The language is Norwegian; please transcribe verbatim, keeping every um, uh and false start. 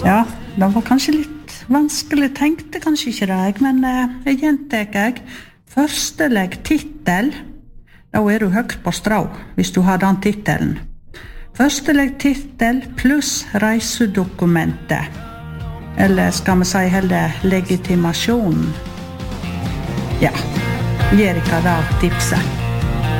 Ja, det var kanskje litt vanskelig, tenkte kanskje ikke det, men eh, jeg gjentek jeg. Førsteleg titel, da er du høyt på strå, hvis du har den titelen. Førsteleg titel pluss reisedokumentet. Eller skal vi si heller legitimasjonen? Ja, Erika da tipset.